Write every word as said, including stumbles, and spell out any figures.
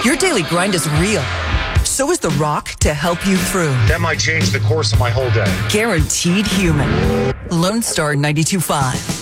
Your daily grind is real. So is The Rock to help you through. That might change the course of my whole day. Guaranteed human. Lone Star ninety-two point five.